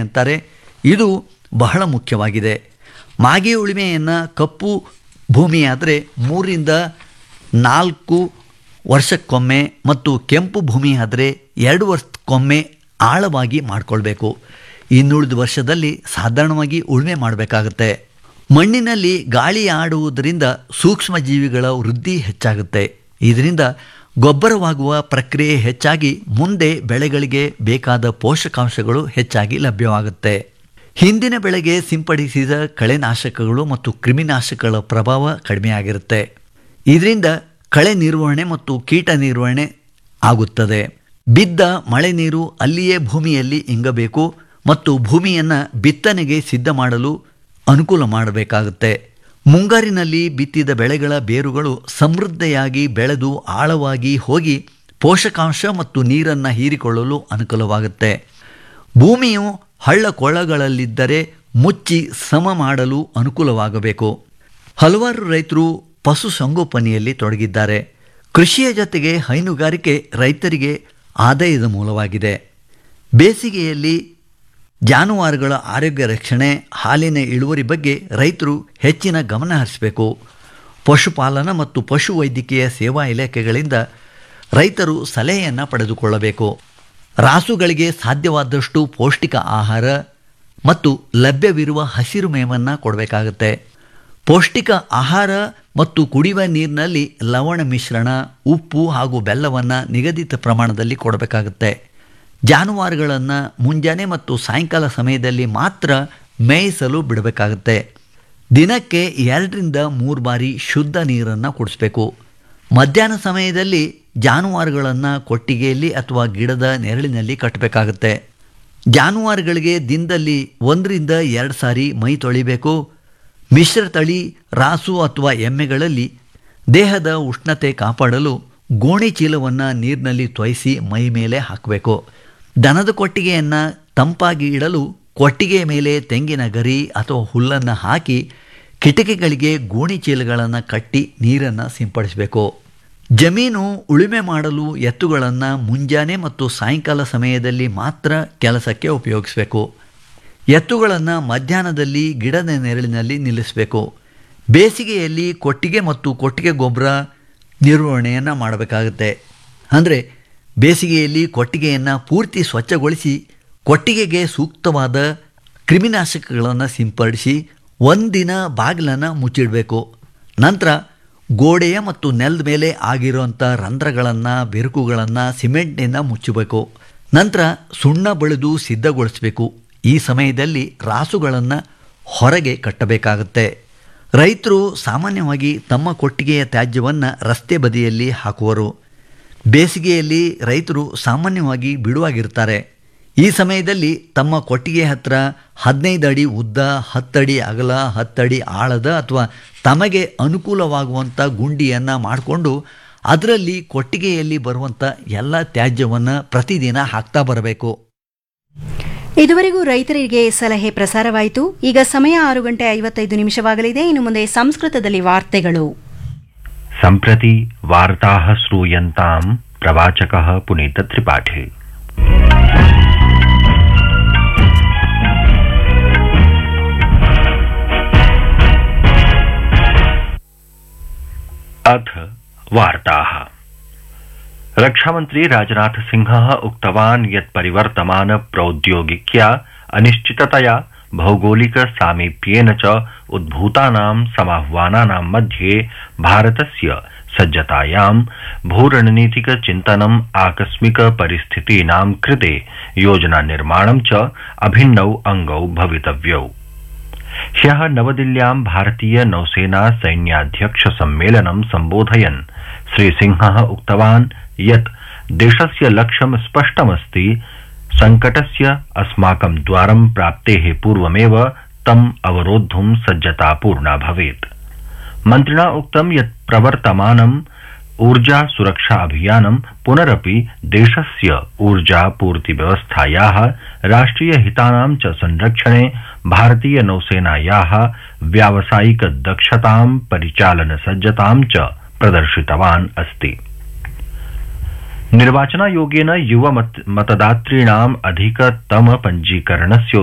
ಅಂತಾರೆ. ಇದು ಬಹಳ ಮುಖ್ಯವಾಗಿದೆ. ಮಾಗಿ ಉಳುಮೆಯನ್ನು ಕಪ್ಪು ಭೂಮಿಯಾದರೆ 3-4 ವರ್ಷಕ್ಕೊಮ್ಮೆ ಮತ್ತು ಕೆಂಪು ಭೂಮಿ ಆದರೆ 2 ವರ್ಷಕ್ಕೊಮ್ಮೆ ಆಳವಾಗಿ ಮಾಡಿಕೊಳ್ಬೇಕು. ಇನ್ನುಳಿದ ವರ್ಷದಲ್ಲಿ ಸಾಧಾರಣವಾಗಿ ಉಳುಮೆ ಮಾಡಬೇಕಾಗುತ್ತೆ. ಮಣ್ಣಿನಲ್ಲಿ ಗಾಳಿ ಆಡುವುದರಿಂದ ಸೂಕ್ಷ್ಮ ಜೀವಿಗಳ ವೃದ್ಧಿ ಹೆಚ್ಚಾಗುತ್ತೆ. ಇದರಿಂದ ಗೊಬ್ಬರವಾಗುವ ಪ್ರಕ್ರಿಯೆ ಹೆಚ್ಚಾಗಿ ಮುಂದೆ ಬೆಳೆಗಳಿಗೆ ಬೇಕಾದ ಪೋಷಕಾಂಶಗಳು ಹೆಚ್ಚಾಗಿ ಲಭ್ಯವಾಗುತ್ತೆ. ಹಿಂದಿನ ಬೆಳೆಗೆ ಸಿಂಪಡಿಸಿದ ಕಳೆನಾಶಕಗಳು ಮತ್ತು ಕ್ರಿಮಿನಾಶಕಗಳ ಪ್ರಭಾವ ಕಡಿಮೆಯಾಗಿರುತ್ತೆ. ಇದರಿಂದ ಕಳೆ ನಿರ್ವಹಣೆ ಮತ್ತು ಕೀಟ ನಿರ್ವಹಣೆ ಆಗುತ್ತದೆ. ಬಿದ್ದ ಮಳೆ ನೀರು ಅಲ್ಲಿಯೇ ಭೂಮಿಯಲ್ಲಿ ಇಂಗಬೇಕು ಮತ್ತು ಭೂಮಿಯನ್ನು ಬಿತ್ತನೆಗೆ ಸಿದ್ಧ ಮಾಡಲು ಅನುಕೂಲ ಮಾಡಬೇಕಾಗುತ್ತೆ. ಮುಂಗಾರಿನಲ್ಲಿ ಬಿತ್ತಿದ ಬೆಳೆಗಳ ಬೇರುಗಳು ಸಮೃದ್ಧಿಯಾಗಿ ಬೆಳೆದು ಆಳವಾಗಿ ಹೋಗಿ ಪೋಷಕಾಂಶ ಮತ್ತು ನೀರನ್ನು ಹೀರಿಕೊಳ್ಳಲು ಅನುಕೂಲವಾಗುತ್ತೆ. ಭೂಮಿಯು ಹಳ್ಳ ಕೊಳ್ಳಗಳಲ್ಲಿದ್ದರೆ ಮುಚ್ಚಿ ಸಮ ಮಾಡಲು ಅನುಕೂಲವಾಗಬೇಕು. ಹಲವಾರು ರೈತರು ಪಶುಸಂಗೋಪನೆಯಲ್ಲಿ ತೊಡಗಿದ್ದಾರೆ. ಕೃಷಿಯ ಜೊತೆಗೆ ಹೈನುಗಾರಿಕೆ ರೈತರಿಗೆ ಆದಾಯದ ಮೂಲವಾಗಿದೆ. ಬೇಸಿಗೆಯಲ್ಲಿ ಜಾನುವಾರುಗಳ ಆರೋಗ್ಯ ರಕ್ಷಣೆ, ಹಾಲಿನ ಇಳುವರಿ ಬಗ್ಗೆ ರೈತರು ಹೆಚ್ಚಿನ ಗಮನ ಹರಿಸಬೇಕು. ಪಶುಪಾಲನಾ ಮತ್ತು ಪಶುವೈದ್ಯಕೀಯ ಸೇವಾ ಇಲಾಖೆಗಳಿಂದ ರೈತರು ಸಲಹೆಯನ್ನು ಪಡೆದುಕೊಳ್ಳಬೇಕು. ರಾಸುಗಳಿಗೆ ಸಾಧ್ಯವಾದಷ್ಟು ಪೌಷ್ಟಿಕ ಆಹಾರ ಮತ್ತು ಲಭ್ಯವಿರುವ ಹಸಿರು ಮೇವನ್ನು ಕೊಡಬೇಕಾಗುತ್ತೆ. ಪೌಷ್ಟಿಕ ಆಹಾರ ಮತ್ತು ಕುಡಿಯುವ ನೀರಿನಲ್ಲಿ ಲವಣ ಮಿಶ್ರಣ, ಉಪ್ಪು ಹಾಗೂ ಬೆಲ್ಲವನ್ನು ನಿಗದಿತ ಪ್ರಮಾಣದಲ್ಲಿ ಕೊಡಬೇಕಾಗುತ್ತೆ. ಜಾನುವಾರುಗಳನ್ನು ಮುಂಜಾನೆ ಮತ್ತು ಸಾಯಂಕಾಲ ಸಮಯದಲ್ಲಿ ಮಾತ್ರ ಮೇಯಿಸಲು ಬಿಡಬೇಕಾಗುತ್ತೆ. ದಿನಕ್ಕೆ 2-3 ಬಾರಿ ಶುದ್ಧ ನೀರನ್ನು ಕುಡಿಸಬೇಕು. ಮಧ್ಯಾಹ್ನ ಸಮಯದಲ್ಲಿ ಜಾನುವಾರುಗಳನ್ನು ಕೊಟ್ಟಿಗೆಯಲ್ಲಿ ಅಥವಾ ಗಿಡದ ನೆರಳಿನಲ್ಲಿ ಕಟ್ಟಬೇಕಾಗುತ್ತೆ. ಜಾನುವಾರುಗಳಿಗೆ ದಿನದಲ್ಲಿ 1-2 ಸಾರಿ ಮೈ ತೊಳಿಬೇಕು. ಮಿಶ್ರತಳಿ ರಾಸು ಅಥವಾ ಎಮ್ಮೆಗಳಲ್ಲಿ ದೇಹದ ಉಷ್ಣತೆ ಕಾಪಾಡಲು ಗೋಣಿ ಚೀಲವನ್ನು ನೀರಿನಲ್ಲಿ ತೊಯಿಸಿ ಮೈ ಮೇಲೆ ಹಾಕಬೇಕು. ದನದ ಕೊಟ್ಟಿಗೆಯನ್ನು ತಂಪಾಗಿ ಇಡಲು ಕೊಟ್ಟಿಗೆಯ ಮೇಲೆ ತೆಂಗಿನ ಗರಿ ಅಥವಾ ಹುಲ್ಲನ್ನು ಹಾಕಿ ಕಿಟಕಿಗಳಿಗೆ ಗೋಣಿ ಚೀಲಗಳನ್ನು ಕಟ್ಟಿ ನೀರನ್ನು ಸಿಂಪಡಿಸಬೇಕು. ಜಮೀನು ಉಳುಮೆ ಮಾಡಲು ಎತ್ತುಗಳನ್ನು ಮುಂಜಾನೆ ಮತ್ತು ಸಾಯಂಕಾಲ ಸಮಯದಲ್ಲಿ ಮಾತ್ರ ಕೆಲಸಕ್ಕೆ ಉಪಯೋಗಿಸಬೇಕು. ಎತ್ತುಗಳನ್ನು ಮಧ್ಯಾಹ್ನದಲ್ಲಿ ಗಿಡದ ನೆರಳಿನಲ್ಲಿ ನಿಲ್ಲಿಸಬೇಕು. ಬೇಸಿಗೆಯಲ್ಲಿ ಕೊಟ್ಟಿಗೆ ಮತ್ತು ಕೊಟ್ಟಿಗೆ ಗೊಬ್ಬರ ನಿರ್ವಹಣೆಯನ್ನು ಮಾಡಬೇಕಾಗುತ್ತೆ. ಅಂದರೆ ಬೇಸಿಗೆಯಲ್ಲಿ ಕೊಟ್ಟಿಗೆಯನ್ನು ಪೂರ್ತಿ ಸ್ವಚ್ಛಗೊಳಿಸಿ ಕೊಟ್ಟಿಗೆಗೆ ಸೂಕ್ತವಾದ ಕ್ರಿಮಿನಾಶಕಗಳನ್ನು ಸಿಂಪಡಿಸಿ ಒಂದಿನ ಬಾಗಿಲನ್ನು ಮುಚ್ಚಿಡಬೇಕು. ನಂತರ ಗೋಡೆಯ ಮತ್ತು ನೆಲದ ಮೇಲೆ ಆಗಿರುವಂಥ ರಂಧ್ರಗಳನ್ನು, ಬಿರುಕುಗಳನ್ನು ಸಿಮೆಂಟ್ನಿಂದ ಮುಚ್ಚಬೇಕು. ನಂತರ ಸುಣ್ಣ ಬಳಿದು ಸಿದ್ಧಗೊಳಿಸಬೇಕು. ಈ ಸಮಯದಲ್ಲಿ ರಾಸುಗಳನ್ನು ಹೊರಗೆ ಕಟ್ಟಬೇಕಾಗುತ್ತೆ. ರೈತರು ಸಾಮಾನ್ಯವಾಗಿ ತಮ್ಮ ಕೊಟ್ಟಿಗೆಯ ತ್ಯಾಜ್ಯವನ್ನು ರಸ್ತೆ ಬದಿಯಲ್ಲಿ ಹಾಕುವರು. ಬೇಸಿಗೆಯಲ್ಲಿ ರೈತರು ಸಾಮಾನ್ಯವಾಗಿ ಬಿಡುವಾಗಿರ್ತಾರೆ. ಈ ಸಮಯದಲ್ಲಿ ತಮ್ಮ ಕೊಟ್ಟಿಗೆ ಹತ್ತಿರ 15 ಅಡಿ ಉದ್ದ, 10 ಅಡಿ ಅಗಲ, 10 ಅಡಿ ಆಳದ ಅಥವಾ ತಮಗೆ ಅನುಕೂಲವಾಗುವಂಥ ಗುಂಡಿಯನ್ನು ಮಾಡಿಕೊಂಡು ಅದರಲ್ಲಿ ಕೊಟ್ಟಿಗೆಯಲ್ಲಿ ಬರುವಂಥ ಎಲ್ಲ ತ್ಯಾಜ್ಯವನ್ನು ಪ್ರತಿದಿನ ಹಾಕ್ತಾ ಬರಬೇಕು. ಇದುವರೆಗೂ ರೈತರಿಗೆ ಸಲಹೆ ಪ್ರಸಾರವಾಯಿತು. ಈಗ ಸಮಯ 6:55 ಇನ್ನು ಮುಂದೆ ಸಂಸ್ಕೃತದಲ್ಲಿ ವಾರ್ತೆಗಳು. ಸಂಪ್ರತಿ ವಾರ್ತಾಃ ಶ್ರೂಯಂತಾಂ ಪ್ರವಾಚಕಃ ಪುನೀತ ತ್ರಿಪಾಠಿ. अथ वार्ताः. रक्षामन्त्री राजनाथ सिंहः उक्तवान् यत् परिवर्तमान प्रौद्योगिक्या अनिश्चिततया भौगोलिक सामीप्येन च उद्भूतानां समाह्वानानां मध्ये भारतस्य सज्जतायां भूरणनीतिक चिन्तनम् आकस्मिक परिस्थितीनां कृते योजना निर्माणं च अभिन्नौ अंगौ भवितव्यौ. ह्यः नवदिल्ल्यां भारतीय नौसेना सैन्याध्यक्ष सम्मेलनं सम्बोधयन् श्रीसिंहः उक्तवान् यत् देशस्य लक्ष्यं स्पष्टमस्ति. संकटस्य अस्माकं द्वारं प्राप्तेः पूर्वमेव तम् अवरोद्धुं सज्जता पूर्णा भवेत्. मन्त्रिणा उक्तं यत् प्रवर्तमानम् ऊर्जा सुरक्षा अभियानं पुनरपि देशस्य ऊर्जा पूर्ति व्यवस्थायाः राष्ट्रिय हितानां च संरक्षणे भारतीय नौसेनायाः व्यावसायिक दक्षतां परिचालन सज्जतां च प्रदर्शितवान् अस्ति. निर्वाचनायोगेन युव मतदातॄणाम् अधिकतम पञ्जीकरणस्य